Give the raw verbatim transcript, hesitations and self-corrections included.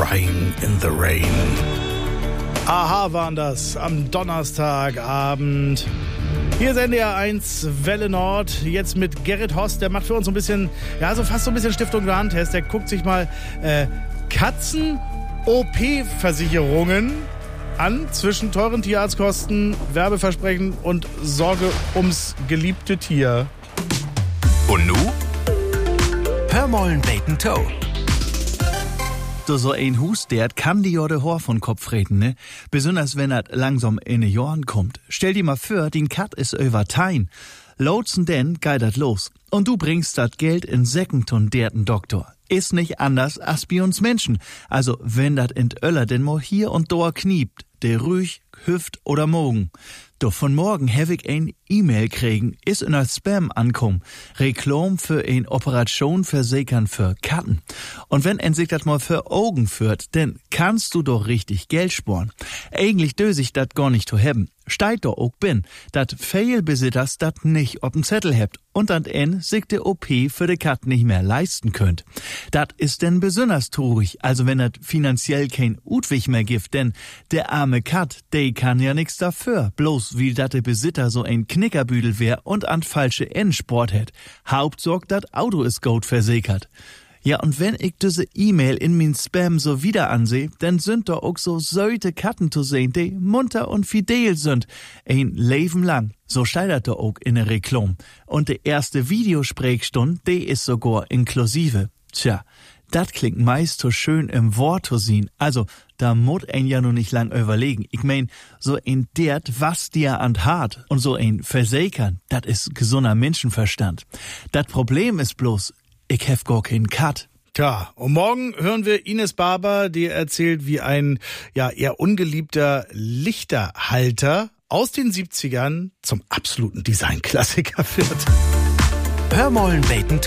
Crying in the Rain. Aha waren das am Donnerstagabend. Hier ist N D R eins Welle Nord, jetzt mit Gerrit Host, der macht für uns so ein bisschen, ja, so fast so ein bisschen Stiftung Warentest. Der guckt sich mal äh, Katzen-O P-Versicherungen an zwischen teuren Tierarztkosten, Werbeversprechen und Sorge ums geliebte Tier. Und nu? Hör mollen Bacon Toe. Du so ein Hus, der kann die Jorde Haar von Kopf reden, ne? Besonders wenn er langsam in die Jahren kommt. Stell dir mal vor, den Kat ist über Tein. Lotsen denn geht dat los. Und du bringst dat Geld in Second und derten Doktor. Ist nicht anders als bei uns Menschen. Also, wenn dat in Öller denn mal hier und da kniept, der ruhig, hüft oder mogen. Doch von morgen hab ich ein E-Mail kriegen, ist in als Spam ankommen. Reklam für ein Operation versichern für Katten. Und wenn en sich das mal für Augen führt, dann kannst du doch richtig Geld sparen. Eigentlich dös ich dat gar nicht zu haben. Steigt doch auch bin, dat Fehlbesitters dat nicht ob'n Zettel hebt und an en sich de O P für de Kat nicht mehr leisten könnt. Dat ist denn besonders traurig, also wenn dat finanziell kein Utwig mehr gibt, denn der arme Kat, der kann ja nix dafür, bloß wie dat de Besitter so ein Knickerbüdel wär und an falsche Endsport hätt. Hauptsorg dat Auto ist gut versichert. Ja, und wenn ich diese E-Mail in min Spam so wieder anseh, dann sind da auch so söte Katten zu sehen, die munter und fidel sind. Ein Leben lang. So steigt da auch in der Reklam. Und die erste Videosprechstunde, die ist sogar inklusive. Tja, dat klingt meist so schön im Wort zu sehen. Also, da muss ein ja nur nicht lang überlegen. Ich mein, so ein dert, was dir an hart und so ein Versichern, dat ist gesunder Menschenverstand. Dat Problem ist bloß, ich hab gar keinen Cut. Tja, und morgen hören wir Ines Barber, die erzählt, wie ein ja eher ungeliebter Lichterhalter aus den siebzigern zum absoluten Designklassiker wird. Hör mollen Bacon